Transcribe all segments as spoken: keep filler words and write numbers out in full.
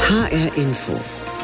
H R Info.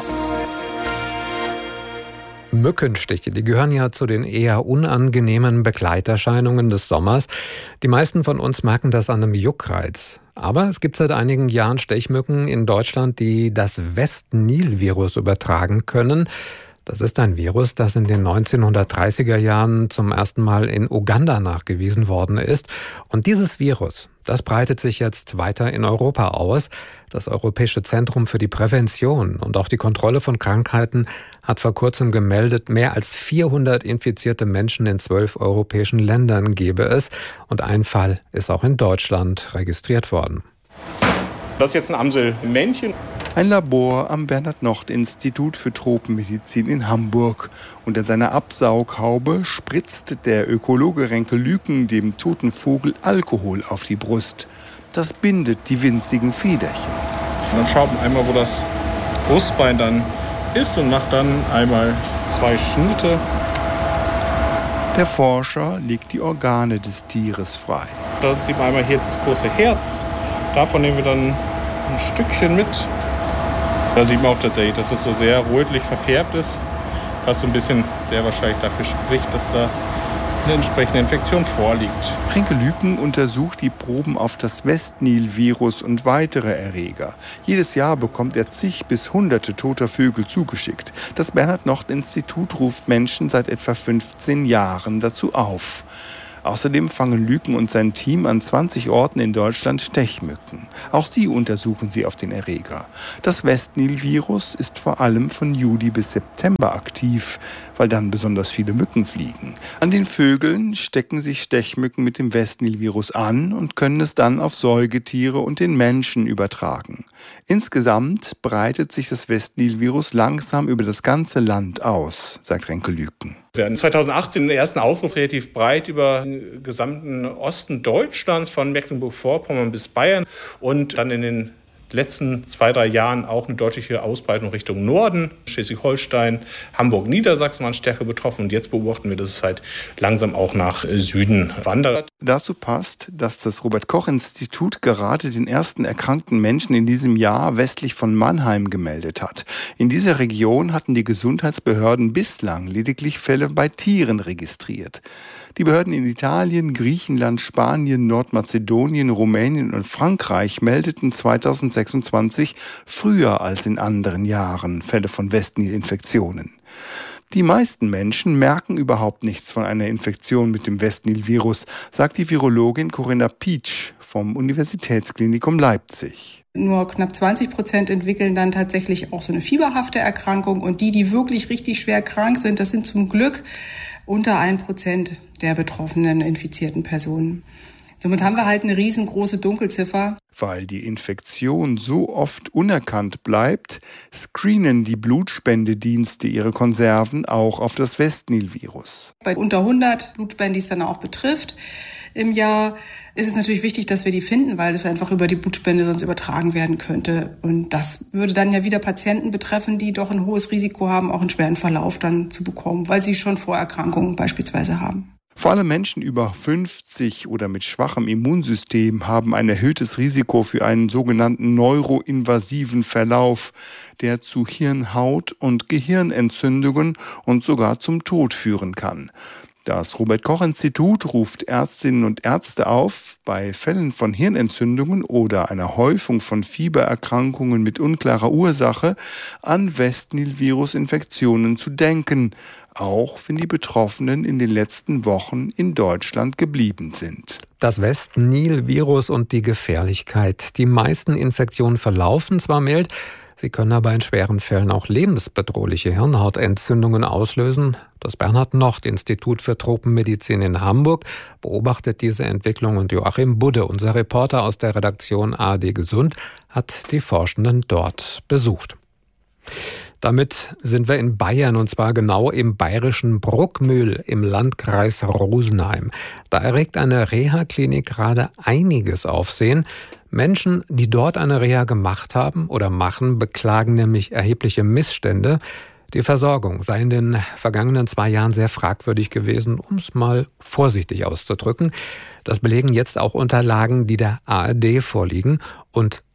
Mückenstiche, die gehören ja zu den eher unangenehmen Begleiterscheinungen des Sommers. Die meisten von uns merken das an einem Juckreiz. Aber es gibt seit einigen Jahren Stechmücken in Deutschland, die das West-Nil-Virus übertragen können. Das ist ein Virus, das in den neunzehnhundertdreißiger Jahren zum ersten Mal in Uganda nachgewiesen worden ist. Und dieses Virus, das breitet sich jetzt weiter in Europa aus. Das Europäische Zentrum für die Prävention und auch die Kontrolle von Krankheiten hat vor kurzem gemeldet, mehr als vierhundert infizierte Menschen in zwölf europäischen Ländern gebe es. Und ein Fall ist auch in Deutschland registriert worden. Das ist jetzt ein Amselmännchen. Ein Labor am Bernhard-Nocht-Institut für Tropenmedizin in Hamburg. Unter seiner Absaughaube spritzt der Ökologe Renke Lüken dem toten Vogel Alkohol auf die Brust. Das bindet die winzigen Federchen. Und dann schaut man einmal, wo das Brustbein dann ist und macht dann einmal zwei Schnitte. Der Forscher legt die Organe des Tieres frei. Da sieht man einmal hier das große Herz. Davon nehmen wir dann ein Stückchen mit. Da sieht man auch tatsächlich, dass es so sehr rötlich verfärbt ist, was so ein bisschen sehr wahrscheinlich dafür spricht, dass da eine entsprechende Infektion vorliegt. Renke Lüken untersucht die Proben auf das West-Nil-Virus und weitere Erreger. Jedes Jahr bekommt er zig bis hunderte toter Vögel zugeschickt. Das Bernhard-Nocht-Institut ruft Menschen seit etwa fünfzehn Jahren dazu auf. Außerdem fangen Lüken und sein Team an zwanzig Orten in Deutschland Stechmücken. Auch sie untersuchen sie auf den Erreger. Das West-Nil-Virus ist vor allem von Juli bis September aktiv, weil dann besonders viele Mücken fliegen. An den Vögeln stecken sich Stechmücken mit dem West-Nil-Virus an und können es dann auf Säugetiere und den Menschen übertragen. Insgesamt breitet sich das West-Nil-Virus langsam über das ganze Land aus, sagt Renke Lüken. Wir hatten zweitausendachtzehn den ersten Ausbruch relativ breit über den gesamten Osten Deutschlands, von Mecklenburg-Vorpommern bis Bayern. Und dann in den letzten zwei, drei Jahren auch eine deutliche Ausbreitung Richtung Norden. Schleswig-Holstein, Hamburg, Niedersachsen waren stärker betroffen. Und jetzt beobachten wir, dass es halt langsam auch nach Süden wandert. Dazu passt, dass das Robert-Koch-Institut gerade den ersten erkrankten Menschen in diesem Jahr westlich von Mannheim gemeldet hat. In dieser Region hatten die Gesundheitsbehörden bislang lediglich Fälle bei Tieren registriert. Die Behörden in Italien, Griechenland, Spanien, Nordmazedonien, Rumänien und Frankreich meldeten zweitausendsechsundzwanzig früher als in anderen Jahren Fälle von West-Nil-Infektionen. Die meisten Menschen merken überhaupt nichts von einer Infektion mit dem West-Nil-Virus, sagt die Virologin Corinna Pietsch vom Universitätsklinikum Leipzig. Nur knapp zwanzig Prozent entwickeln dann tatsächlich auch so eine fieberhafte Erkrankung. Und die, die wirklich richtig schwer krank sind, das sind zum Glück unter ein Prozent der betroffenen infizierten Personen. Somit haben wir halt eine riesengroße Dunkelziffer. Weil die Infektion so oft unerkannt bleibt, screenen die Blutspendedienste ihre Konserven auch auf das West-Nil-Virus. Bei unter hundert Blutspenden, die es dann auch betrifft im Jahr, ist es natürlich wichtig, dass wir die finden, weil es einfach über die Blutspende sonst übertragen werden könnte. Und das würde dann ja wieder Patienten betreffen, die doch ein hohes Risiko haben, auch einen schweren Verlauf dann zu bekommen, weil sie schon Vorerkrankungen beispielsweise haben. Vor allem Menschen über fünfzig oder mit schwachem Immunsystem haben ein erhöhtes Risiko für einen sogenannten neuroinvasiven Verlauf, der zu Hirnhaut- und Gehirnentzündungen und sogar zum Tod führen kann. Das Robert-Koch-Institut ruft Ärztinnen und Ärzte auf, bei Fällen von Hirnentzündungen oder einer Häufung von Fiebererkrankungen mit unklarer Ursache an West-Nil-Virus-Infektionen zu denken, auch wenn die Betroffenen in den letzten Wochen in Deutschland geblieben sind. Das West-Nil-Virus und die Gefährlichkeit. Die meisten Infektionen verlaufen zwar mild, sie können aber in schweren Fällen auch lebensbedrohliche Hirnhautentzündungen auslösen. Das Bernhard-Nocht-Institut für Tropenmedizin in Hamburg beobachtet diese Entwicklung und Joachim Budde, unser Reporter aus der Redaktion A R D Gesund, hat die Forschenden dort besucht. Damit sind wir in Bayern, und zwar genau im bayerischen Bruckmühl im Landkreis Rosenheim. Da erregt eine Reha-Klinik gerade einiges Aufsehen. Menschen, die dort eine Reha gemacht haben oder machen, beklagen nämlich erhebliche Missstände. Die Versorgung sei in den vergangenen zwei Jahren sehr fragwürdig gewesen, um es mal vorsichtig auszudrücken. Das belegen jetzt auch Unterlagen, die der A R D vorliegen. Und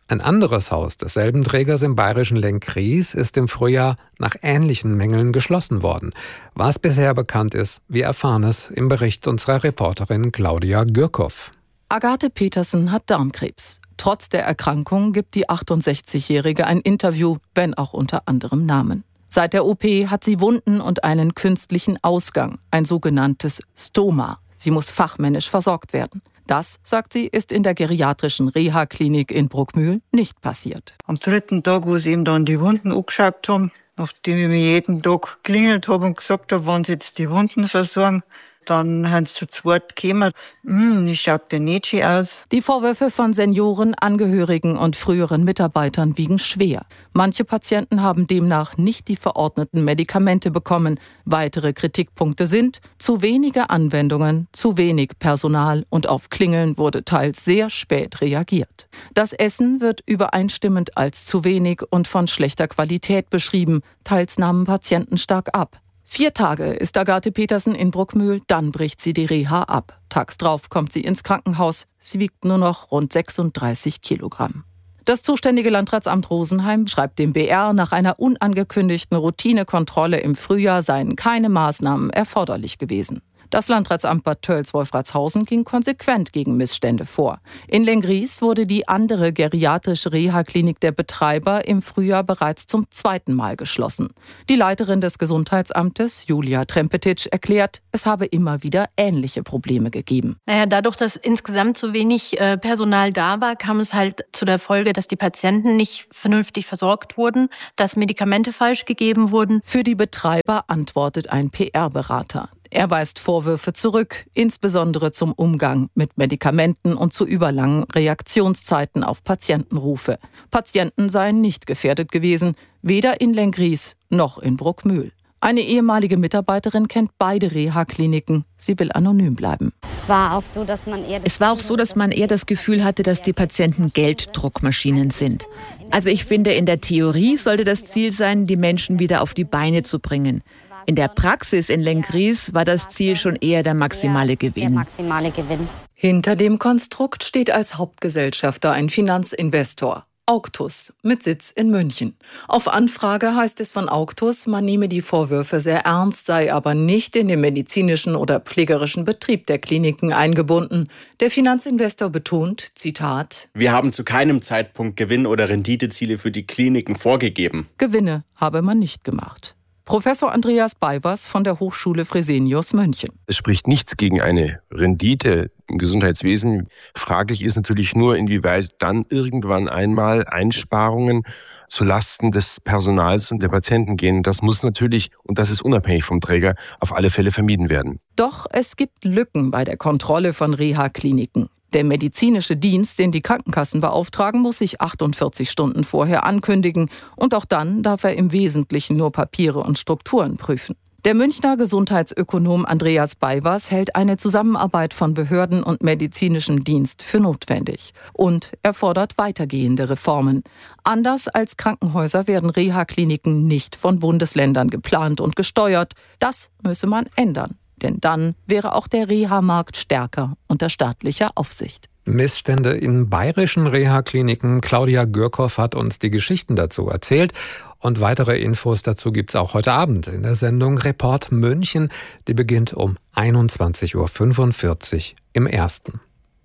Ein anderes Haus desselben Trägers im bayerischen Lenggries ist im Frühjahr nach ähnlichen Mängeln geschlossen worden. Was bisher bekannt ist, wir erfahren es im Bericht unserer Reporterin Claudia Gürkow. Agathe Petersen hat Darmkrebs. Trotz der Erkrankung gibt die achtundsechzigjährige ein Interview, wenn auch unter anderem Namen. Seit der O P hat sie Wunden und einen künstlichen Ausgang, ein sogenanntes Stoma. Sie muss fachmännisch versorgt werden. Das, sagt sie, ist in der geriatrischen Reha-Klinik in Bruckmühl nicht passiert. Am dritten Tag, wo sie ihm dann die Wunden angeschaut haben, nachdem ich mir jeden Tag geklingelt habe und gesagt habe, wann sie jetzt die Wunden versorgen, dann haben sie zu zweit gekommen. Hm, ich schaut dir nicht schön aus. Die Vorwürfe von Senioren, Angehörigen und früheren Mitarbeitern wiegen schwer. Manche Patienten haben demnach nicht die verordneten Medikamente bekommen. Weitere Kritikpunkte sind zu wenige Anwendungen, zu wenig Personal und auf Klingeln wurde teils sehr spät reagiert. Das Essen wird übereinstimmend als zu wenig und von schlechter Qualität beschrieben. Teils nahmen Patienten stark ab. Vier Tage ist Agathe Petersen in Bruckmühl, dann bricht sie die Reha ab. Tags drauf kommt sie ins Krankenhaus. Sie wiegt nur noch rund sechsunddreißig Kilogramm. Das zuständige Landratsamt Rosenheim schreibt dem B R, nach einer unangekündigten Routinekontrolle im Frühjahr seien keine Maßnahmen erforderlich gewesen. Das Landratsamt Bad Tölz-Wolfratshausen ging konsequent gegen Missstände vor. In Lenggries wurde die andere geriatrische Reha-Klinik der Betreiber im Frühjahr bereits zum zweiten Mal geschlossen. Die Leiterin des Gesundheitsamtes, Julia Trempetic, erklärt, es habe immer wieder ähnliche Probleme gegeben. Naja, dadurch, dass insgesamt so wenig äh, Personal da war, kam es halt zu der Folge, dass die Patienten nicht vernünftig versorgt wurden, dass Medikamente falsch gegeben wurden. Für die Betreiber antwortet ein P R-Berater. Er weist Vorwürfe zurück, insbesondere zum Umgang mit Medikamenten und zu überlangen Reaktionszeiten auf Patientenrufe. Patienten seien nicht gefährdet gewesen, weder in Lenggries noch in Bruckmühl. Eine ehemalige Mitarbeiterin kennt beide Reha-Kliniken. Sie will anonym bleiben. Es war auch so, dass man eher das, es war auch so, dass man eher das Gefühl hatte, dass die Patienten Gelddruckmaschinen sind. Also ich finde, in der Theorie sollte das Ziel sein, die Menschen wieder auf die Beine zu bringen. In der Praxis in Lenggries war das Ziel schon eher der maximale Gewinn. Der maximale Gewinn. Hinter dem Konstrukt steht als Hauptgesellschafter ein Finanzinvestor, Auctus, mit Sitz in München. Auf Anfrage heißt es von Auctus, man nehme die Vorwürfe sehr ernst, sei aber nicht in den medizinischen oder pflegerischen Betrieb der Kliniken eingebunden. Der Finanzinvestor betont, Zitat: Wir haben zu keinem Zeitpunkt Gewinn- oder Renditeziele für die Kliniken vorgegeben. Gewinne habe man nicht gemacht. Professor Andreas Beibers von der Hochschule Fresenius München. Es spricht nichts gegen eine Rendite im Gesundheitswesen. Fraglich ist natürlich nur, inwieweit dann irgendwann einmal Einsparungen zulasten des Personals und der Patienten gehen. Das muss natürlich, und das ist unabhängig vom Träger, auf alle Fälle vermieden werden. Doch es gibt Lücken bei der Kontrolle von Reha-Kliniken. Der medizinische Dienst, den die Krankenkassen beauftragen, muss sich achtundvierzig Stunden vorher ankündigen. Und auch dann darf er im Wesentlichen nur Papiere und Strukturen prüfen. Der Münchner Gesundheitsökonom Andreas Beibers hält eine Zusammenarbeit von Behörden und medizinischem Dienst für notwendig. Und er fordert weitergehende Reformen. Anders als Krankenhäuser werden Reha-Kliniken nicht von Bundesländern geplant und gesteuert. Das müsse man ändern. Denn dann wäre auch der Reha-Markt stärker unter staatlicher Aufsicht. Missstände in bayerischen Reha-Kliniken. Claudia Gürkow hat uns die Geschichten dazu erzählt. Und weitere Infos dazu gibt's auch heute Abend in der Sendung Report München. Die beginnt um einundzwanzig Uhr fünfundvierzig im Ersten.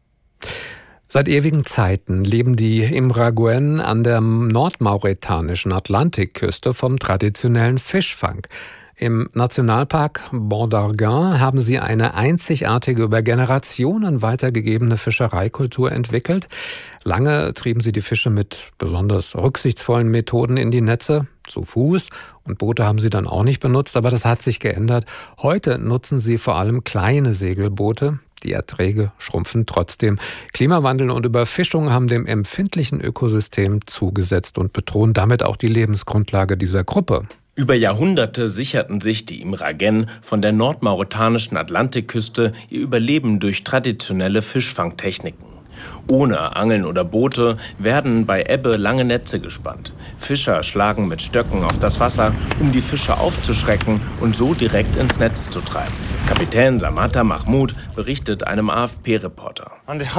Seit ewigen Zeiten leben die Imraguen an der nordmauretanischen Atlantikküste vom traditionellen Fischfang. Im Nationalpark Banc d'Arguin haben sie eine einzigartige, über Generationen weitergegebene Fischereikultur entwickelt. Lange trieben sie die Fische mit besonders rücksichtsvollen Methoden in die Netze, zu Fuß, und Boote haben sie dann auch nicht benutzt, aber das hat sich geändert. Heute nutzen sie vor allem kleine Segelboote. Die Erträge schrumpfen trotzdem. Klimawandel und Überfischung haben dem empfindlichen Ökosystem zugesetzt und bedrohen damit auch die Lebensgrundlage dieser Gruppe. Über Jahrhunderte sicherten sich die Imraguen von der nordmauretanischen Atlantikküste ihr Überleben durch traditionelle Fischfangtechniken. Ohne Angeln oder Boote werden bei Ebbe lange Netze gespannt. Fischer schlagen mit Stöcken auf das Wasser, um die Fische aufzuschrecken und so direkt ins Netz zu treiben. Kapitän Samata Mahmoud berichtet einem A F P-Reporter.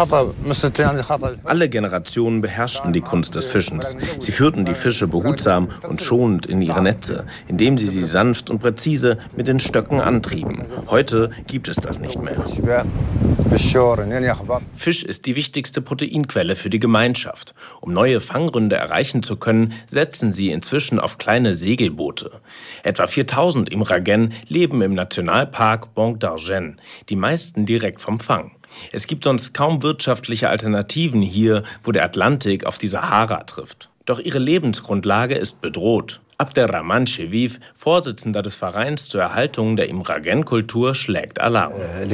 Alle Generationen beherrschten die Kunst des Fischens. Sie führten die Fische behutsam und schonend in ihre Netze, indem sie sie sanft und präzise mit den Stöcken antrieben. Heute gibt es das nicht mehr. Fisch ist die wichtigste Proteinquelle für die Gemeinschaft. Um neue Fangründe erreichen zu können, setzen sie inzwischen auf kleine Segelboote. Etwa viertausend Imragen leben im Nationalpark Banc d'Argent, die meisten direkt vom Fang. Es gibt sonst kaum wirtschaftliche Alternativen hier, wo der Atlantik auf die Sahara trifft. Doch ihre Lebensgrundlage ist bedroht. Abderrahman Cheviv, Vorsitzender des Vereins zur Erhaltung der Imragen-Kultur, schlägt Alarm.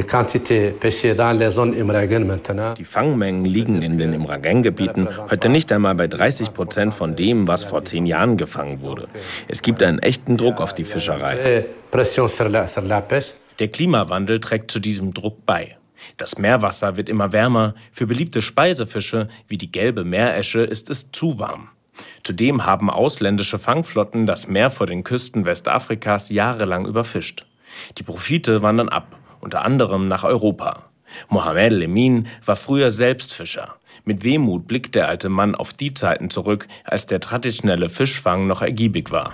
Die Fangmengen liegen in den Imragen-Gebieten heute nicht einmal bei dreißig Prozent von dem, was vor zehn Jahren gefangen wurde. Es gibt einen echten Druck auf die Fischerei. Der Klimawandel trägt zu diesem Druck bei. Das Meerwasser wird immer wärmer. Für beliebte Speisefische wie die gelbe Meeresche ist es zu warm. Zudem haben ausländische Fangflotten das Meer vor den Küsten Westafrikas jahrelang überfischt. Die Profite wandern ab, unter anderem nach Europa. Mohamed Lemin war früher selbst Fischer. Mit Wehmut blickt der alte Mann auf die Zeiten zurück, als der traditionelle Fischfang noch ergiebig war.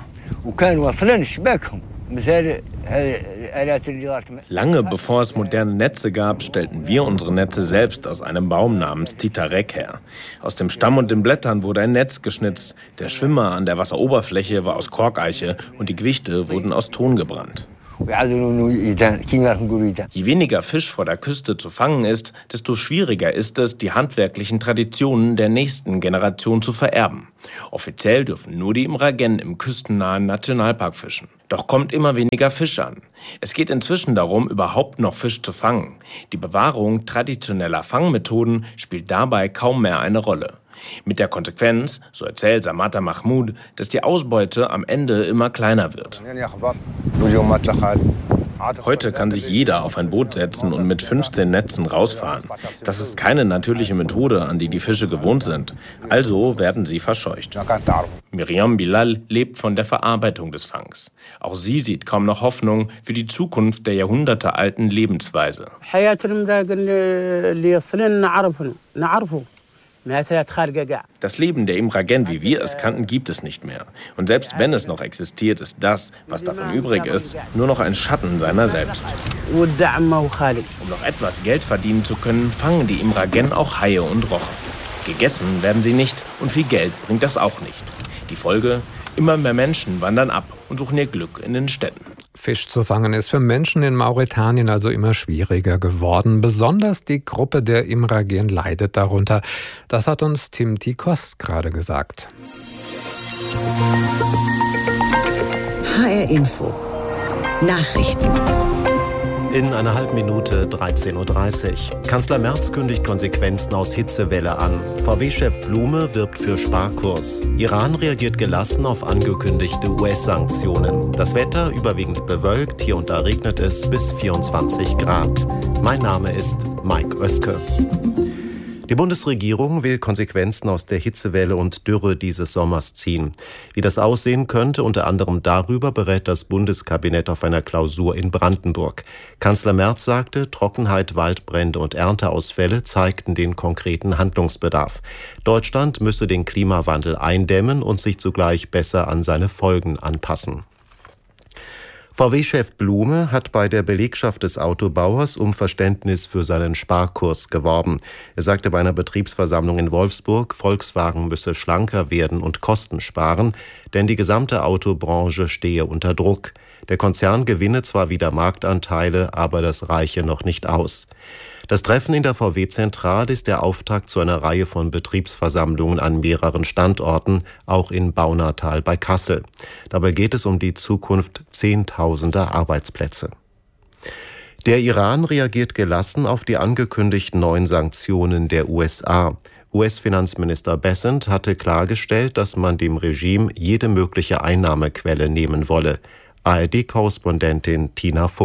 Lange bevor es moderne Netze gab, stellten wir unsere Netze selbst aus einem Baum namens Titarek her. Aus dem Stamm und den Blättern wurde ein Netz geschnitzt. Der Schwimmer an der Wasseroberfläche war aus Korkeiche und die Gewichte wurden aus Ton gebrannt. Je weniger Fisch vor der Küste zu fangen ist, desto schwieriger ist es, die handwerklichen Traditionen der nächsten Generation zu vererben. Offiziell dürfen nur die Imragen im küstennahen Nationalpark fischen. Doch kommt immer weniger Fisch an. Es geht inzwischen darum, überhaupt noch Fisch zu fangen. Die Bewahrung traditioneller Fangmethoden spielt dabei kaum mehr eine Rolle. Mit der Konsequenz, so erzählt Samata Mahmoud, dass die Ausbeute am Ende immer kleiner wird. Heute kann sich jeder auf ein Boot setzen und mit fünfzehn Netzen rausfahren. Das ist keine natürliche Methode, an die die Fische gewohnt sind. Also werden sie verscheucht. Miriam Bilal lebt von der Verarbeitung des Fangs. Auch sie sieht kaum noch Hoffnung für die Zukunft der jahrhundertealten Lebensweise. Das Leben der Imragen, wie wir es kannten, gibt es nicht mehr. Und selbst wenn es noch existiert, ist das, was davon übrig ist, nur noch ein Schatten seiner selbst. Um noch etwas Geld verdienen zu können, fangen die Imragen auch Haie und Rochen. Gegessen werden sie nicht und viel Geld bringt das auch nicht. Die Folge? Immer mehr Menschen wandern ab und suchen ihr Glück in den Städten. Fisch zu fangen ist für Menschen in Mauretanien also immer schwieriger geworden. Besonders die Gruppe der Imragen leidet darunter. Das hat uns Tim Tikost gerade gesagt. H R Info Nachrichten. In einer halben Minute dreizehn Uhr dreißig. Kanzler Merz kündigt Konsequenzen aus Hitzewelle an. V W-Chef Blume wirbt für Sparkurs. Iran reagiert gelassen auf angekündigte U S-Sanktionen. Das Wetter überwiegend bewölkt, hier und da regnet es bis vierundzwanzig Grad. Mein Name ist Mike Oeske. Die Bundesregierung will Konsequenzen aus der Hitzewelle und Dürre dieses Sommers ziehen. Wie das aussehen könnte, unter anderem darüber berät das Bundeskabinett auf einer Klausur in Brandenburg. Kanzler Merz sagte, Trockenheit, Waldbrände und Ernteausfälle zeigten den konkreten Handlungsbedarf. Deutschland müsse den Klimawandel eindämmen und sich zugleich besser an seine Folgen anpassen. V W-Chef Blume hat bei der Belegschaft des Autobauers um Verständnis für seinen Sparkurs geworben. Er sagte bei einer Betriebsversammlung in Wolfsburg, Volkswagen müsse schlanker werden und Kosten sparen, denn die gesamte Autobranche stehe unter Druck. Der Konzern gewinne zwar wieder Marktanteile, aber das reiche noch nicht aus. Das Treffen in der V W-Zentrale ist der Auftakt zu einer Reihe von Betriebsversammlungen an mehreren Standorten, auch in Baunatal bei Kassel. Dabei geht es um die Zukunft zehntausender Arbeitsplätze. Der Iran reagiert gelassen auf die angekündigten neuen Sanktionen der U S A. U S-Finanzminister Bessent hatte klargestellt, dass man dem Regime jede mögliche Einnahmequelle nehmen wolle. A R D-Korrespondentin Tina Fuchs.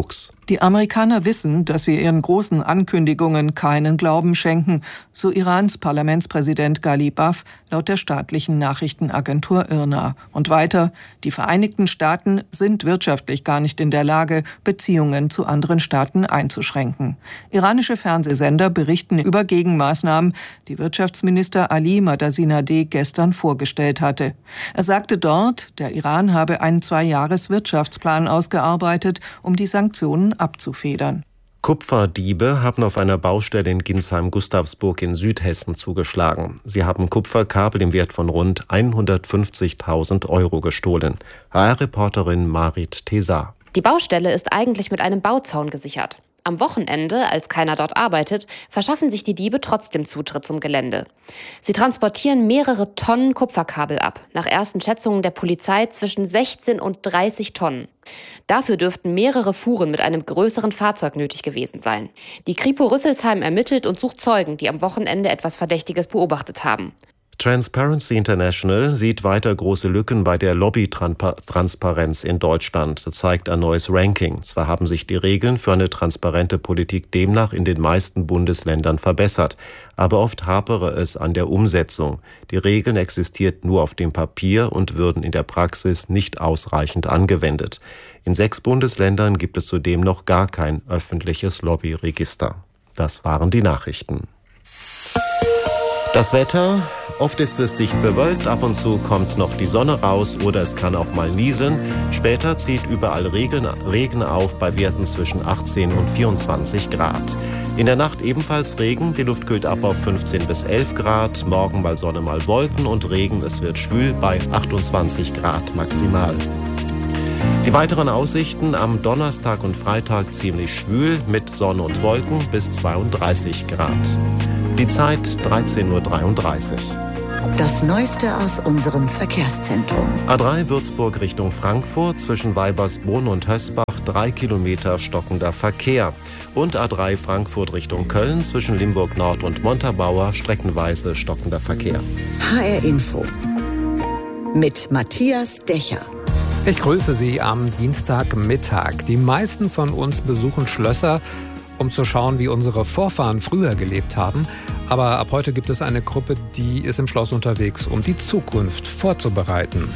Die Amerikaner wissen, dass wir ihren großen Ankündigungen keinen Glauben schenken, so Irans Parlamentspräsident Ghalibaf laut der staatlichen Nachrichtenagentur I R N A. Und weiter, die Vereinigten Staaten sind wirtschaftlich gar nicht in der Lage, Beziehungen zu anderen Staaten einzuschränken. Iranische Fernsehsender berichten über Gegenmaßnahmen, die Wirtschaftsminister Ali Madasinadeh gestern vorgestellt hatte. Er sagte dort, der Iran habe einen Zwei-Jahres-Wirtschaftsplan ausgearbeitet, um die Sanktionen abzufedern. Kupferdiebe haben auf einer Baustelle in Ginsheim-Gustavsburg in Südhessen zugeschlagen. Sie haben Kupferkabel im Wert von rund hundertfünfzigtausend Euro gestohlen. H R-Reporterin Marit Tesar. Die Baustelle ist eigentlich mit einem Bauzaun gesichert. Am Wochenende, als keiner dort arbeitet, verschaffen sich die Diebe trotzdem Zutritt zum Gelände. Sie transportieren mehrere Tonnen Kupferkabel ab, nach ersten Schätzungen der Polizei zwischen sechzehn und dreißig Tonnen. Dafür dürften mehrere Fuhren mit einem größeren Fahrzeug nötig gewesen sein. Die Kripo Rüsselsheim ermittelt und sucht Zeugen, die am Wochenende etwas Verdächtiges beobachtet haben. Transparency International sieht weiter große Lücken bei der Lobbytransparenz in Deutschland. Das zeigt ein neues Ranking. Zwar haben sich die Regeln für eine transparente Politik demnach in den meisten Bundesländern verbessert, aber oft hapere es an der Umsetzung. Die Regeln existierten nur auf dem Papier und würden in der Praxis nicht ausreichend angewendet. In sechs Bundesländern gibt es zudem noch gar kein öffentliches Lobbyregister. Das waren die Nachrichten. Das Wetter, oft ist es dicht bewölkt, ab und zu kommt noch die Sonne raus oder es kann auch mal nieseln. Später zieht überall Regen, Regen auf bei Werten zwischen achtzehn und vierundzwanzig Grad. In der Nacht ebenfalls Regen, die Luft kühlt ab auf fünfzehn bis elf Grad. Morgen mal Sonne, mal Wolken und Regen, es wird schwül bei achtundzwanzig Grad maximal. Die weiteren Aussichten am Donnerstag und Freitag ziemlich schwül mit Sonne und Wolken bis zweiunddreißig Grad. Die Zeit dreizehn Uhr dreiunddreißig. Das Neueste aus unserem Verkehrszentrum. A drei Würzburg Richtung Frankfurt zwischen Weibersbrunn und Hösbach drei Kilometer stockender Verkehr. Und A drei Frankfurt Richtung Köln zwischen Limburg Nord und Montabaur streckenweise stockender Verkehr. H R Info mit Matthias Dächer. Ich grüße Sie am Dienstagmittag. Die meisten von uns besuchen Schlösser, um zu schauen, wie unsere Vorfahren früher gelebt haben. Aber ab heute gibt es eine Gruppe, die ist im Schloss unterwegs, um die Zukunft vorzubereiten.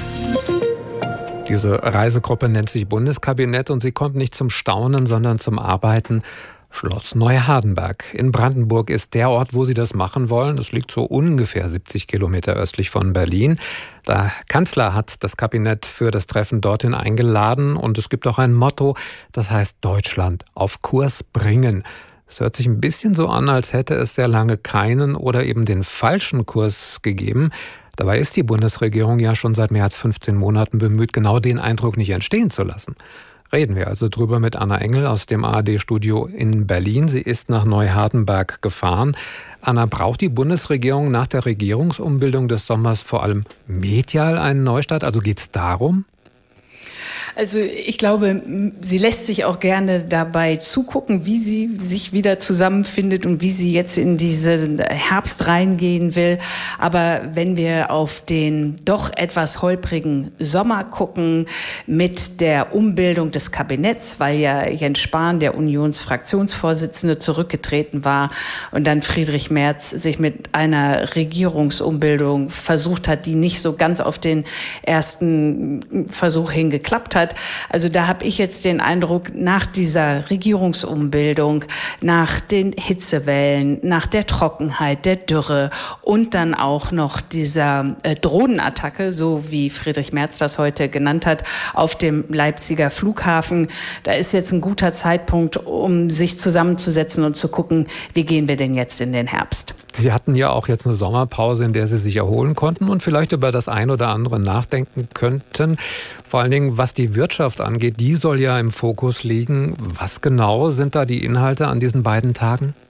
Diese Reisegruppe nennt sich Bundeskabinett und sie kommt nicht zum Staunen, sondern zum Arbeiten. Schloss Neuhardenberg in Brandenburg ist der Ort, wo sie das machen wollen. Das liegt so ungefähr siebzig Kilometer östlich von Berlin. Der Kanzler hat das Kabinett für das Treffen dorthin eingeladen und es gibt auch ein Motto, das heißt Deutschland auf Kurs bringen. Es hört sich ein bisschen so an, als hätte es sehr lange keinen oder eben den falschen Kurs gegeben. Dabei ist die Bundesregierung ja schon seit mehr als fünfzehn Monaten bemüht, genau den Eindruck nicht entstehen zu lassen. Reden wir also drüber mit Anna Engel aus dem A R D-Studio in Berlin. Sie ist nach Neuhardenberg gefahren. Anna, braucht die Bundesregierung nach der Regierungsumbildung des Sommers vor allem medial einen Neustart? Also geht es darum? Also ich glaube, sie lässt sich auch gerne dabei zugucken, wie sie sich wieder zusammenfindet und wie sie jetzt in diesen Herbst reingehen will. Aber wenn wir auf den doch etwas holprigen Sommer gucken mit der Umbildung des Kabinetts, weil ja Jens Spahn, der Unionsfraktionsvorsitzende, zurückgetreten war und dann Friedrich Merz sich mit einer Regierungsumbildung versucht hat, die nicht so ganz auf den ersten Versuch hin geklappt hat. Also da habe ich jetzt den Eindruck, nach dieser Regierungsumbildung, nach den Hitzewellen, nach der Trockenheit, der Dürre und dann auch noch dieser äh, Drohnenattacke, so wie Friedrich Merz das heute genannt hat, auf dem Leipziger Flughafen, da ist jetzt ein guter Zeitpunkt, um sich zusammenzusetzen und zu gucken, wie gehen wir denn jetzt in den Herbst. Sie hatten ja auch jetzt eine Sommerpause, in der Sie sich erholen konnten und vielleicht über das ein oder andere nachdenken könnten. Vor allen Dingen, was die Wirtschaft angeht, die soll ja im Fokus liegen. Was genau sind da die Inhalte an diesen beiden Tagen?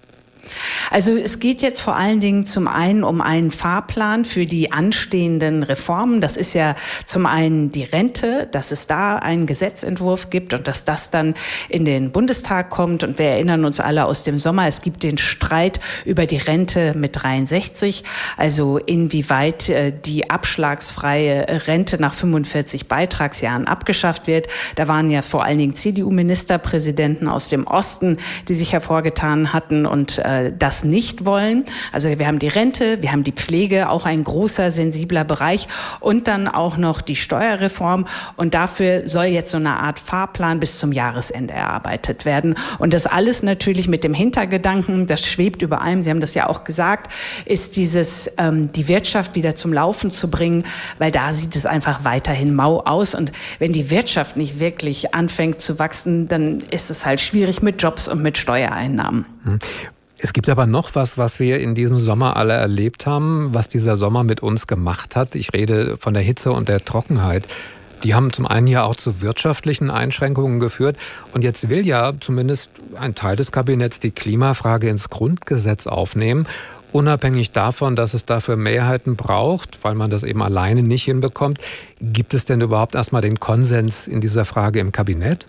Also es geht jetzt vor allen Dingen zum einen um einen Fahrplan für die anstehenden Reformen. Das ist ja zum einen die Rente, dass es da einen Gesetzentwurf gibt und dass das dann in den Bundestag kommt. Und wir erinnern uns alle aus dem Sommer, es gibt den Streit über die Rente mit dreiundsechzig, also inwieweit die abschlagsfreie Rente nach fünfundvierzig Beitragsjahren abgeschafft wird. Da waren ja vor allen Dingen C D U-Ministerpräsidenten aus dem Osten, die sich hervorgetan hatten und äh, das nicht wollen. Also wir haben die Rente, wir haben die Pflege, auch ein großer, sensibler Bereich und dann auch noch die Steuerreform. Und dafür soll jetzt so eine Art Fahrplan bis zum Jahresende erarbeitet werden. Und das alles natürlich mit dem Hintergedanken, das schwebt über allem, Sie haben das ja auch gesagt, ist dieses, ähm, die Wirtschaft wieder zum Laufen zu bringen, weil da sieht es einfach weiterhin mau aus. Und wenn die Wirtschaft nicht wirklich anfängt zu wachsen, dann ist es halt schwierig mit Jobs und mit Steuereinnahmen. Es gibt aber noch was, was wir in diesem Sommer alle erlebt haben, was dieser Sommer mit uns gemacht hat. Ich rede von der Hitze und der Trockenheit. Die haben zum einen ja auch zu wirtschaftlichen Einschränkungen geführt. Und jetzt will ja zumindest ein Teil des Kabinetts die Klimafrage ins Grundgesetz aufnehmen. Unabhängig davon, dass es dafür Mehrheiten braucht, weil man das eben alleine nicht hinbekommt. Gibt es denn überhaupt erstmal den Konsens in dieser Frage im Kabinett?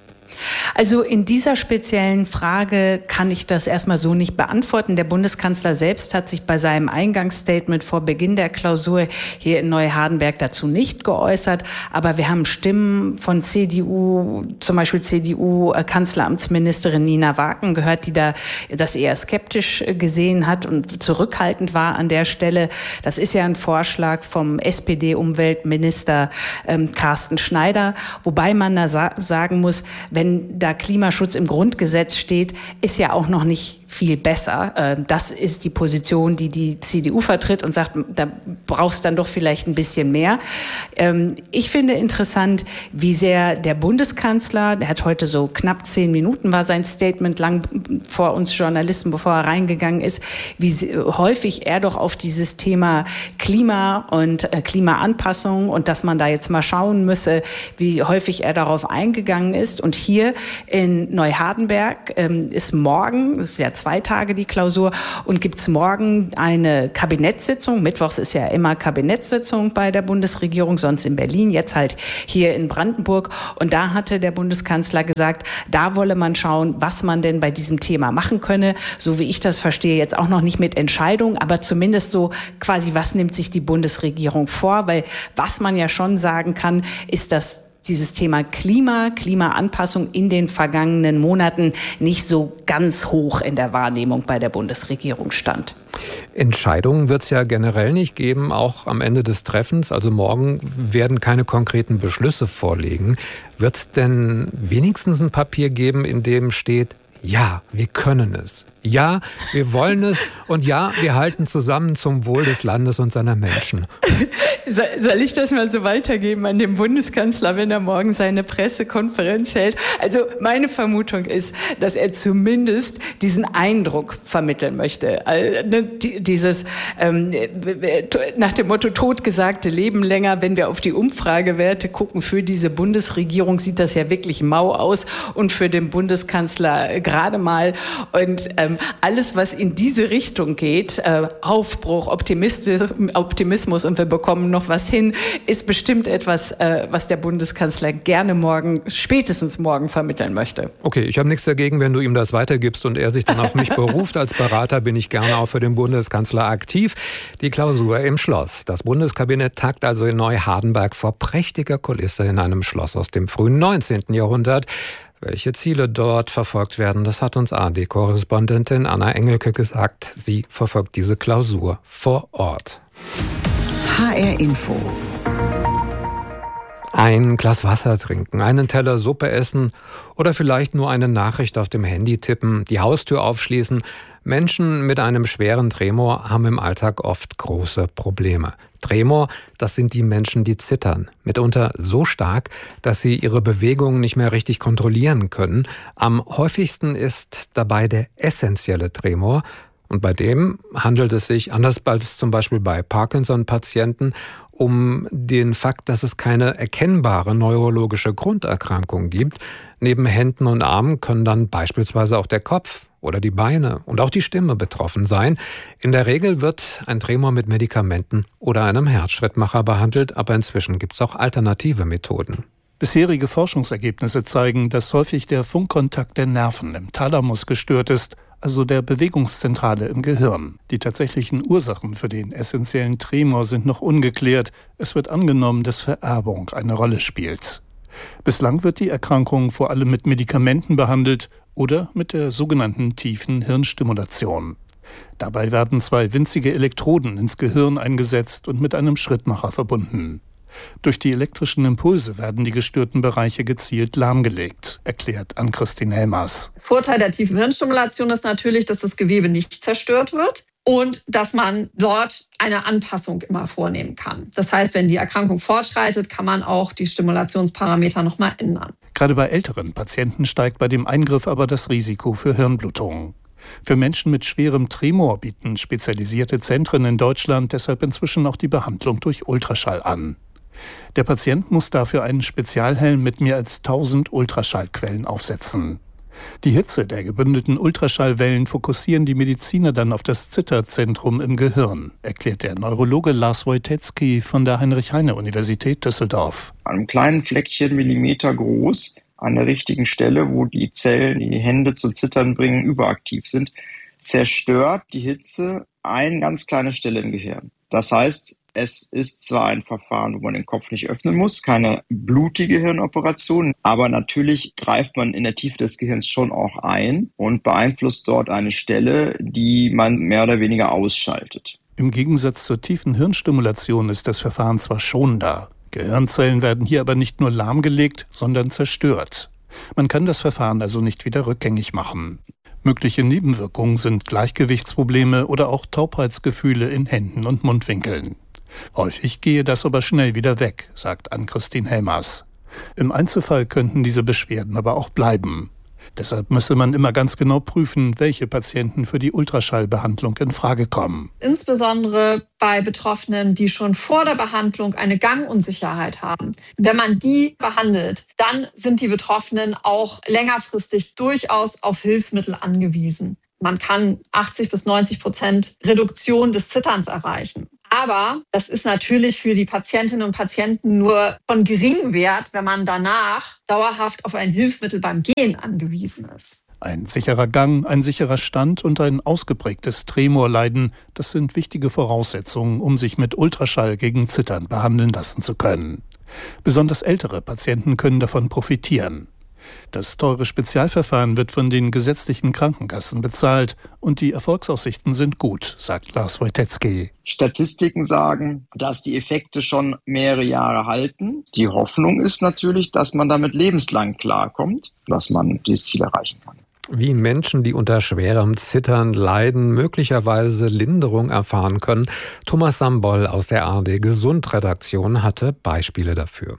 Also in dieser speziellen Frage kann ich das erstmal so nicht beantworten. Der Bundeskanzler selbst hat sich bei seinem Eingangsstatement vor Beginn der Klausur hier in Neuhardenberg dazu nicht geäußert. Aber wir haben Stimmen von C D U, zum Beispiel C D U-Kanzleramtsministerin Nina Waken gehört, die da das eher skeptisch gesehen hat und zurückhaltend war an der Stelle. Das ist ja ein Vorschlag vom S P D-Umweltminister ähm, Carsten Schneider, wobei man da sa- sagen muss, wenn da Klimaschutz im Grundgesetz steht, ist ja auch noch nicht viel besser. Das ist die Position, die die C D U vertritt und sagt, da brauchst dann doch vielleicht ein bisschen mehr. Ich finde interessant, wie sehr der Bundeskanzler, der hat heute so knapp zehn Minuten, war sein Statement lang vor uns Journalisten, bevor er reingegangen ist, wie häufig er doch auf dieses Thema Klima und Klimaanpassung und dass man da jetzt mal schauen müsse, wie häufig er darauf eingegangen ist. Und hier in Neuhardenberg ist morgen, das ist ja zwei Tage die Klausur, und gibt es morgen eine Kabinettssitzung. Mittwochs ist ja immer Kabinettssitzung bei der Bundesregierung, sonst in Berlin, jetzt halt hier in Brandenburg. Und da hatte der Bundeskanzler gesagt, da wolle man schauen, was man denn bei diesem Thema machen könne. So wie ich das verstehe, jetzt auch noch nicht mit Entscheidung, aber zumindest so quasi, was nimmt sich die Bundesregierung vor? Weil was man ja schon sagen kann, ist, dass dieses Thema Klima, Klimaanpassung in den vergangenen Monaten nicht so ganz hoch in der Wahrnehmung bei der Bundesregierung stand. Entscheidungen wird es ja generell nicht geben, auch am Ende des Treffens. Also morgen werden keine konkreten Beschlüsse vorliegen. Wird es denn wenigstens ein Papier geben, in dem steht, ja, wir können es. Ja, wir wollen es. Und ja, wir halten zusammen zum Wohl des Landes und seiner Menschen. Soll ich das mal so weitergeben an den Bundeskanzler, wenn er morgen seine Pressekonferenz hält? Also meine Vermutung ist, dass er zumindest diesen Eindruck vermitteln möchte. Also, dieses ähm, nach dem Motto totgesagte Leben länger, wenn wir auf die Umfragewerte gucken, für diese Bundesregierung sieht das ja wirklich mau aus und für den Bundeskanzler gerade mal. Und ähm, alles, was in diese Richtung geht, äh, Aufbruch, Optimismus und wir bekommen noch was hin, ist bestimmt etwas, äh, was der Bundeskanzler gerne morgen, spätestens morgen vermitteln möchte. Okay, ich habe nichts dagegen, wenn du ihm das weitergibst und er sich dann auf mich beruft. Als Berater bin ich gerne auch für den Bundeskanzler aktiv. Die Klausur im Schloss. Das Bundeskabinett tagt also in Neuhardenberg vor prächtiger Kulisse in einem Schloss aus dem frühen neunzehnten Jahrhundert. Welche Ziele dort verfolgt werden, das hat uns A R D-Korrespondentin Anna Engelke gesagt. Sie verfolgt diese Klausur vor Ort. H R Info. Ein Glas Wasser trinken, einen Teller Suppe essen oder vielleicht nur eine Nachricht auf dem Handy tippen, die Haustür aufschließen. Menschen mit einem schweren Tremor haben im Alltag oft große Probleme. Tremor, das sind die Menschen, die zittern. Mitunter so stark, dass sie ihre Bewegungen nicht mehr richtig kontrollieren können. Am häufigsten ist dabei der essentielle Tremor. Und bei dem handelt es sich, anders als zum Beispiel bei Parkinson-Patienten, um den Fakt, dass es keine erkennbare neurologische Grunderkrankung gibt. Neben Händen und Armen können dann beispielsweise auch der Kopf oder die Beine und auch die Stimme betroffen seien. In der Regel wird ein Tremor mit Medikamenten oder einem Herzschrittmacher behandelt, aber inzwischen gibt es auch alternative Methoden. Bisherige Forschungsergebnisse zeigen, dass häufig der Funkkontakt der Nerven im Thalamus gestört ist, also der Bewegungszentrale im Gehirn. Die tatsächlichen Ursachen für den essentiellen Tremor sind noch ungeklärt. Es wird angenommen, dass Vererbung eine Rolle spielt. Bislang wird die Erkrankung vor allem mit Medikamenten behandelt oder mit der sogenannten tiefen Hirnstimulation. Dabei werden zwei winzige Elektroden ins Gehirn eingesetzt und mit einem Schrittmacher verbunden. Durch die elektrischen Impulse werden die gestörten Bereiche gezielt lahmgelegt, erklärt Ann-Christine Helmers. Vorteil der tiefen Hirnstimulation ist natürlich, dass das Gewebe nicht zerstört wird und dass man dort eine Anpassung immer vornehmen kann. Das heißt, wenn die Erkrankung fortschreitet, kann man auch die Stimulationsparameter nochmal ändern. Gerade bei älteren Patienten steigt bei dem Eingriff aber das Risiko für Hirnblutungen. Für Menschen mit schwerem Tremor bieten spezialisierte Zentren in Deutschland deshalb inzwischen auch die Behandlung durch Ultraschall an. Der Patient muss dafür einen Spezialhelm mit mehr als tausend Ultraschallquellen aufsetzen. Die Hitze der gebündelten Ultraschallwellen fokussieren die Mediziner dann auf das Zitterzentrum im Gehirn, erklärt der Neurologe Lars Wojtecki von der Heinrich-Heine-Universität Düsseldorf. An einem kleinen Fleckchen, Millimeter groß, an der richtigen Stelle, wo die Zellen, die die Hände zum Zittern bringen, überaktiv sind, zerstört die Hitze eine ganz kleine Stelle im Gehirn. Das heißt, es ist zwar ein Verfahren, wo man den Kopf nicht öffnen muss, keine blutige Hirnoperation, aber natürlich greift man in der Tiefe des Gehirns schon auch ein und beeinflusst dort eine Stelle, die man mehr oder weniger ausschaltet. Im Gegensatz zur tiefen Hirnstimulation ist das Verfahren zwar schonender. Gehirnzellen werden hier aber nicht nur lahmgelegt, sondern zerstört. Man kann das Verfahren also nicht wieder rückgängig machen. Mögliche Nebenwirkungen sind Gleichgewichtsprobleme oder auch Taubheitsgefühle in Händen und Mundwinkeln. Häufig gehe das aber schnell wieder weg, sagt Ann-Christine Helmers. Im Einzelfall könnten diese Beschwerden aber auch bleiben. Deshalb müsse man immer ganz genau prüfen, welche Patienten für die Ultraschallbehandlung in Frage kommen. Insbesondere bei Betroffenen, die schon vor der Behandlung eine Gangunsicherheit haben. Wenn man die behandelt, dann sind die Betroffenen auch längerfristig durchaus auf Hilfsmittel angewiesen. Man kann achtzig bis neunzig Prozent Reduktion des Zitterns erreichen. Aber das ist natürlich für die Patientinnen und Patienten nur von geringem Wert, wenn man danach dauerhaft auf ein Hilfsmittel beim Gehen angewiesen ist. Ein sicherer Gang, ein sicherer Stand und ein ausgeprägtes Tremorleiden, das sind wichtige Voraussetzungen, um sich mit Ultraschall gegen Zittern behandeln lassen zu können. Besonders ältere Patienten können davon profitieren. Das teure Spezialverfahren wird von den gesetzlichen Krankenkassen bezahlt und die Erfolgsaussichten sind gut, sagt Lars Wojtecki. Statistiken sagen, dass die Effekte schon mehrere Jahre halten. Die Hoffnung ist natürlich, dass man damit lebenslang klarkommt, dass man dieses Ziel erreichen kann. Wie Menschen, die unter schwerem Zittern leiden, möglicherweise Linderung erfahren können. Thomas Sambol aus der A R D-Gesund-Redaktion hatte Beispiele dafür.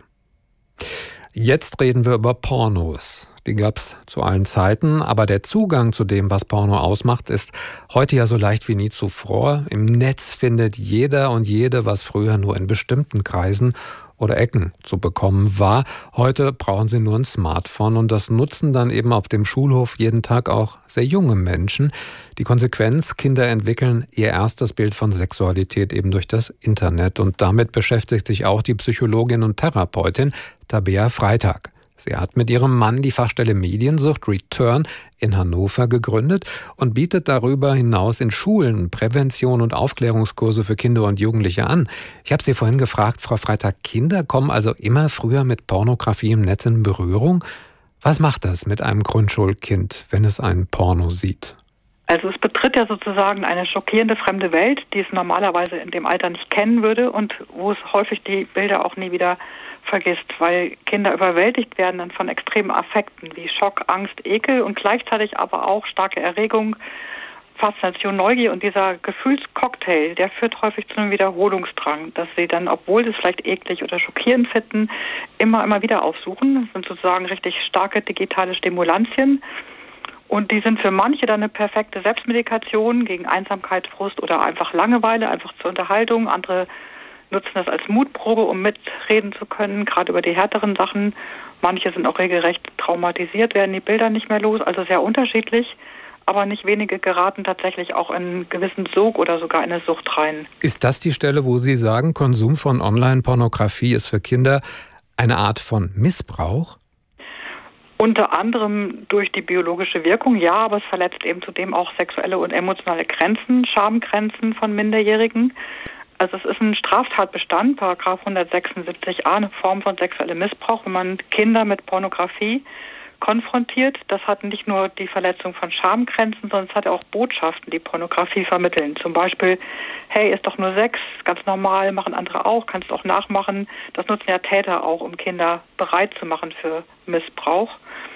Jetzt reden wir über Pornos. Die gab es zu allen Zeiten, aber der Zugang zu dem, was Porno ausmacht, ist heute ja so leicht wie nie zuvor. Im Netz findet jeder und jede, was früher nur in bestimmten Kreisen oder Ecken zu bekommen war. Heute brauchen sie nur ein Smartphone und das nutzen dann eben auf dem Schulhof jeden Tag auch sehr junge Menschen. Die Konsequenz, Kinder entwickeln ihr erstes Bild von Sexualität eben durch das Internet und damit beschäftigt sich auch die Psychologin und Therapeutin Tabea Freitag. Sie hat mit ihrem Mann die Fachstelle Mediensucht Return in Hannover gegründet und bietet darüber hinaus in Schulen Prävention und Aufklärungskurse für Kinder und Jugendliche an. Ich habe Sie vorhin gefragt, Frau Freitag, Kinder kommen also immer früher mit Pornografie im Netz in Berührung? Was macht das mit einem Grundschulkind, wenn es ein Porno sieht? Also es betritt ja sozusagen eine schockierende fremde Welt, die es normalerweise in dem Alter nicht kennen würde und wo es häufig die Bilder auch nie wieder vergisst, weil Kinder überwältigt werden dann von extremen Affekten wie Schock, Angst, Ekel und gleichzeitig aber auch starke Erregung, Faszination, Neugier und dieser Gefühlscocktail, der führt häufig zu einem Wiederholungsdrang, dass sie dann, obwohl sie es vielleicht eklig oder schockierend finden, immer, immer wieder aufsuchen. Das sind sozusagen richtig starke digitale Stimulantien. Und die sind für manche dann eine perfekte Selbstmedikation gegen Einsamkeit, Frust oder einfach Langeweile, einfach zur Unterhaltung. Andere nutzen das als Mutprobe, um mitreden zu können, gerade über die härteren Sachen. Manche sind auch regelrecht traumatisiert, werden die Bilder nicht mehr los, also sehr unterschiedlich. aber nicht wenige geraten tatsächlich auch in einen gewissen Sog oder sogar in eine Sucht rein. Ist das die Stelle, wo Sie sagen, Konsum von Online-Pornografie ist für Kinder eine Art von Missbrauch? Unter anderem durch die biologische Wirkung, ja, aber es verletzt eben zudem auch sexuelle und emotionale Grenzen, Schamgrenzen von Minderjährigen. Also es ist ein Straftatbestand, Paragraph hundertsechsundsiebzig a, eine Form von sexuellem Missbrauch, wenn man Kinder mit Pornografie konfrontiert. Das hat nicht nur die Verletzung von Schamgrenzen, sondern es hat auch Botschaften, die Pornografie vermitteln. Zum Beispiel, hey, ist doch nur Sex, ganz normal, machen andere auch, kannst du auch nachmachen. Das nutzen ja Täter auch, um Kinder bereit zu machen für Missbrauch.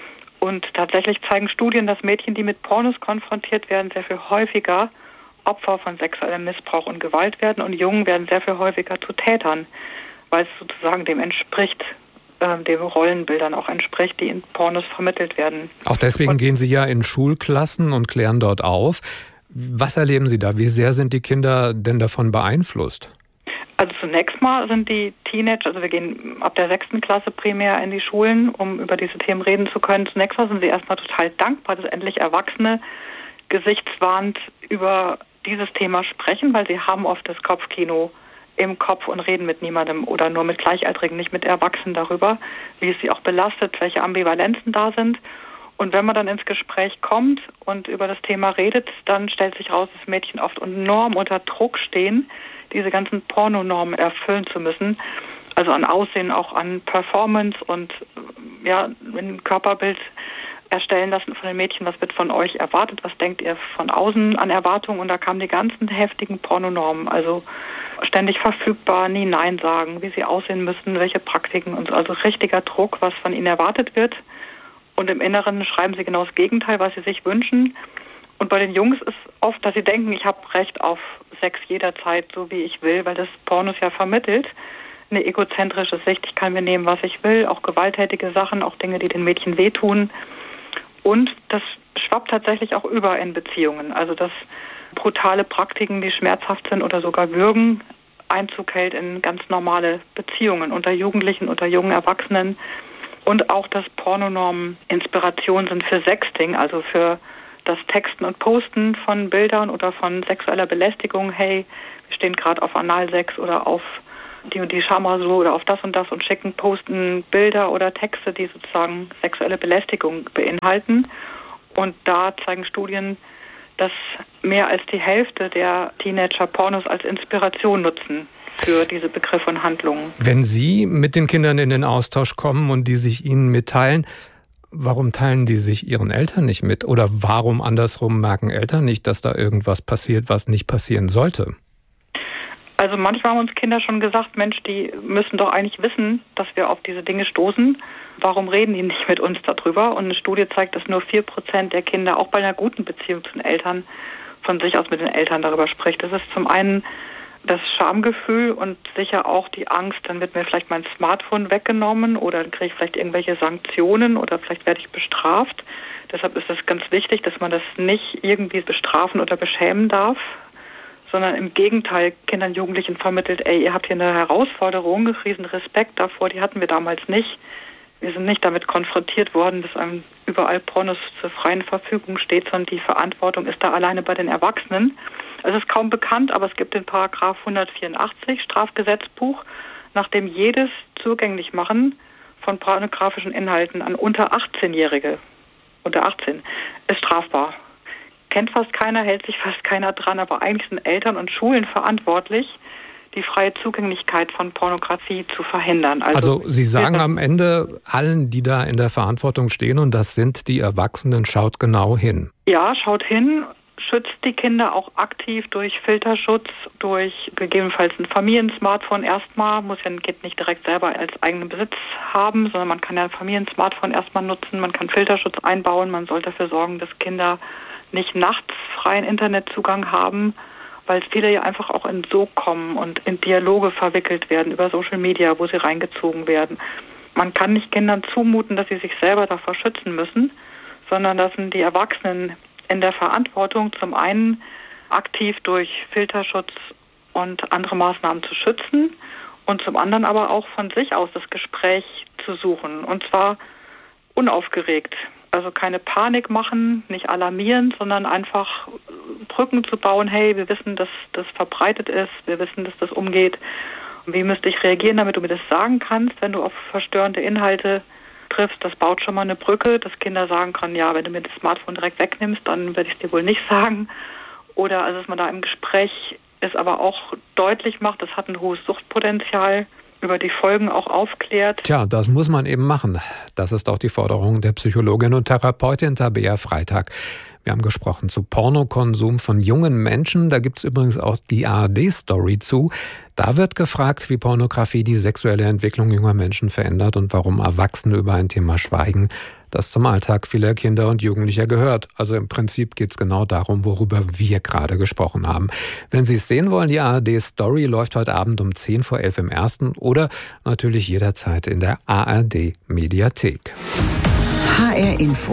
Und tatsächlich zeigen Studien, dass Mädchen, die mit Pornos konfrontiert werden, sehr viel häufiger Opfer von sexuellem Missbrauch und Gewalt werden, und Jungen werden sehr viel häufiger zu Tätern, weil es sozusagen dem entspricht, den Rollenbildern auch entspricht, die in Pornos vermittelt werden. Auch deswegen und gehen Sie ja in Schulklassen und klären dort auf. Was erleben Sie da? Wie sehr sind die Kinder denn davon beeinflusst? Also zunächst mal sind die Teenager, also wir gehen ab der sechsten Klasse primär in die Schulen, um über diese Themen reden zu können. Zunächst mal sind sie erstmal total dankbar, dass endlich Erwachsene gesichtswahrend über dieses Thema sprechen, weil sie haben oft das Kopfkino im Kopf und reden mit niemandem oder nur mit Gleichaltrigen, nicht mit Erwachsenen darüber, wie es sie auch belastet, welche Ambivalenzen da sind. Und wenn man dann ins Gespräch kommt und über das Thema redet, dann stellt sich raus, dass Mädchen oft enorm unter Druck stehen, diese ganzen Pornonormen erfüllen zu müssen. Also an Aussehen, auch an Performance und ja, ein Körperbild erstellen lassen von den Mädchen, was wird von euch erwartet, was denkt ihr von außen an Erwartungen, und da kamen die ganzen heftigen Pornonormen, also ständig verfügbar, nie Nein sagen, wie sie aussehen müssen, welche Praktiken und so, also richtiger Druck, was von ihnen erwartet wird, und im Inneren schreiben sie genau das Gegenteil, was sie sich wünschen. Und bei den Jungs ist oft, dass sie denken, ich habe Recht auf Sex jederzeit, so wie ich will, weil das Pornos ja vermittelt, eine egozentrische Sicht, ich kann mir nehmen, was ich will, auch gewalttätige Sachen, auch Dinge, die den Mädchen wehtun. Und das schwappt tatsächlich auch über in Beziehungen. Also dass brutale Praktiken, die schmerzhaft sind oder sogar würgen, Einzug hält in ganz normale Beziehungen unter Jugendlichen, unter jungen Erwachsenen. Und auch, dass Pornonormen Inspiration sind für Sexting, also für das Texten und Posten von Bildern oder von sexueller Belästigung. Hey, wir stehen gerade auf Analsex oder auf die und die Schamrasur oder auf das und das und schicken, posten Bilder oder Texte, die sozusagen sexuelle Belästigung beinhalten. Und da zeigen Studien, dass mehr als die Hälfte der Teenager Pornos als Inspiration nutzen für diese Begriffe und Handlungen. Wenn Sie mit den Kindern in den Austausch kommen und die sich Ihnen mitteilen, warum teilen die sich ihren Eltern nicht mit? Oder warum andersrum merken Eltern nicht, dass da irgendwas passiert, was nicht passieren sollte? Also manchmal haben uns Kinder schon gesagt, Mensch, die müssen doch eigentlich wissen, dass wir auf diese Dinge stoßen. Warum reden die nicht mit uns darüber? Und eine Studie zeigt, dass nur vier Prozent der Kinder auch bei einer guten Beziehung zu den Eltern von sich aus mit den Eltern darüber spricht. Das ist zum einen das Schamgefühl und sicher auch die Angst, dann wird mir vielleicht mein Smartphone weggenommen oder dann kriege ich vielleicht irgendwelche Sanktionen oder vielleicht werde ich bestraft. Deshalb ist es ganz wichtig, dass man das nicht irgendwie bestrafen oder beschämen darf, sondern im Gegenteil Kindern und Jugendlichen vermittelt, ey, ihr habt hier eine Herausforderung, riesen Respekt davor, die hatten wir damals nicht. Wir sind nicht damit konfrontiert worden, dass einem überall Pornos zur freien Verfügung steht, sondern die Verantwortung ist da alleine bei den Erwachsenen. Es ist kaum bekannt, aber es gibt den Paragraph hundertvierundachtzig Strafgesetzbuch, nach dem jedes Zugänglichmachen von pornografischen Inhalten an unter achtzehnjährige, unter achtzehn, ist strafbar. Kennt fast keiner, hält sich fast keiner dran, aber eigentlich sind Eltern und Schulen verantwortlich, die freie Zugänglichkeit von Pornografie zu verhindern. Also, also Sie sagen am Ende allen, die da in der Verantwortung stehen, und das sind die Erwachsenen, schaut genau hin. Ja, schaut hin, schützt die Kinder auch aktiv durch Filterschutz, durch gegebenenfalls ein Familiensmartphone erstmal, muss ja ein Kind nicht direkt selber als eigenen Besitz haben, sondern man kann ja ein Familiensmartphone erstmal nutzen, man kann Filterschutz einbauen, man soll dafür sorgen, dass Kinder nicht nachts freien Internetzugang haben, weil viele ja einfach auch in Sog kommen und in Dialoge verwickelt werden über Social Media, wo sie reingezogen werden. Man kann nicht Kindern zumuten, dass sie sich selber davor schützen müssen, sondern das sind die Erwachsenen in der Verantwortung, zum einen aktiv durch Filterschutz und andere Maßnahmen zu schützen und zum anderen aber auch von sich aus das Gespräch zu suchen, und zwar unaufgeregt. Also keine Panik machen, nicht alarmieren, sondern einfach Brücken zu bauen. Hey, wir wissen, dass das verbreitet ist, wir wissen, dass das umgeht. Wie müsste ich reagieren, damit du mir das sagen kannst, wenn du auf verstörende Inhalte triffst? Das baut schon mal eine Brücke, dass Kinder sagen können, ja, wenn du mir das Smartphone direkt wegnimmst, dann werde ich es dir wohl nicht sagen. Oder also, dass man da im Gespräch es aber auch deutlich macht, das hat ein hohes Suchtpotenzial, über die Folgen auch aufklärt. Tja, das muss man eben machen. Das ist auch die Forderung der Psychologin und Therapeutin Tabea Freitag. Wir haben gesprochen zu Pornokonsum von jungen Menschen. Da gibt es übrigens auch die A R D-Story zu. Da wird gefragt, wie Pornografie die sexuelle Entwicklung junger Menschen verändert und warum Erwachsene über ein Thema schweigen, das zum Alltag vieler Kinder und Jugendlicher gehört. Also im Prinzip geht es genau darum, worüber wir gerade gesprochen haben. Wenn Sie es sehen wollen, die A R D-Story läuft heute Abend um zehn vor elf im Ersten oder natürlich jederzeit in der A R D-Mediathek. H R Info.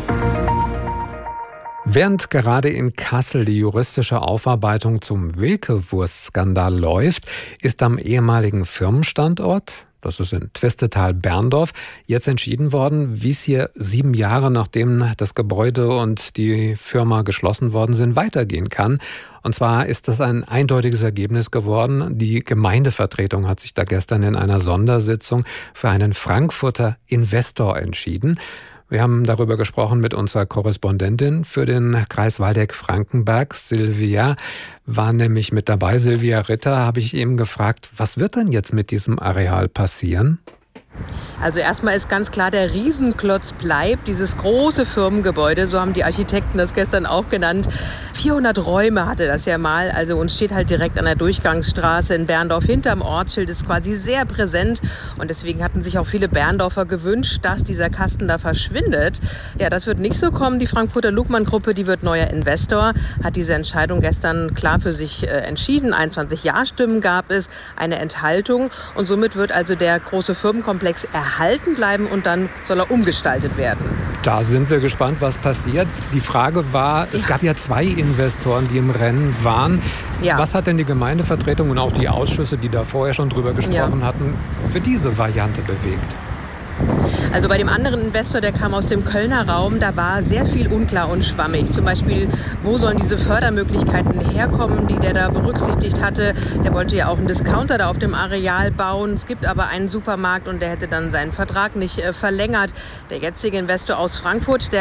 Während gerade in Kassel die juristische Aufarbeitung zum Wilke-Wurst-Skandal läuft, ist am ehemaligen Firmenstandort, das ist in Twistetal-Berndorf, jetzt entschieden worden, wie es hier sieben Jahre nachdem das Gebäude und die Firma geschlossen worden sind, weitergehen kann. Und zwar ist das ein eindeutiges Ergebnis geworden. Die Gemeindevertretung hat sich da gestern in einer Sondersitzung für einen Frankfurter Investor entschieden. Wir haben darüber gesprochen mit unserer Korrespondentin für den Kreis Waldeck-Frankenberg. Silvia war nämlich mit dabei. Silvia Ritter, habe ich eben gefragt, was wird denn jetzt mit diesem Areal passieren? Also erstmal ist ganz klar, der Riesenklotz bleibt, dieses große Firmengebäude, so haben die Architekten das gestern auch genannt. vierhundert Räume hatte das ja mal, also uns steht halt direkt an der Durchgangsstraße in Berndorf hinterm Ortsschild, ist quasi sehr präsent und deswegen hatten sich auch viele Berndorfer gewünscht, dass dieser Kasten da verschwindet. Ja, das wird nicht so kommen. Die Frankfurter Lugmann-Gruppe, die wird neuer Investor, hat diese Entscheidung gestern klar für sich äh, entschieden. einundzwanzig Ja-Stimmen gab es, eine Enthaltung und somit wird also der große Firmenkomplex erhalten bleiben und dann soll er umgestaltet werden. Da sind wir gespannt, was passiert. Die Frage war, es ja. gab ja zwei Investoren, die im Rennen waren. Ja. Was hat denn die Gemeindevertretung und auch die Ausschüsse, die da vorher schon drüber gesprochen ja. hatten, für diese Variante bewegt? Also bei dem anderen Investor, der kam aus dem Kölner Raum, da war sehr viel unklar und schwammig. Zum Beispiel, wo sollen diese Fördermöglichkeiten herkommen, die der da berücksichtigt hatte. Der wollte ja auch einen Discounter da auf dem Areal bauen. Es gibt aber einen Supermarkt und der hätte dann seinen Vertrag nicht äh, verlängert. Der jetzige Investor aus Frankfurt, der